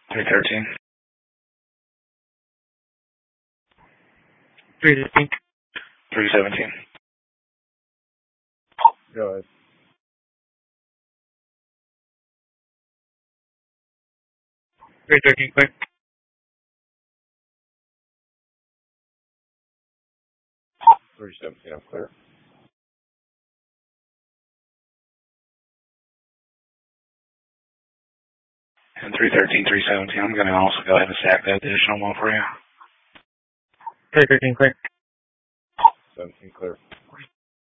313. 315. 317. Go ahead. 313, quick. 317, I'm clear. And 313, 317. I'm going to also go ahead and stack that additional one for you. 313, quick. 17, clear.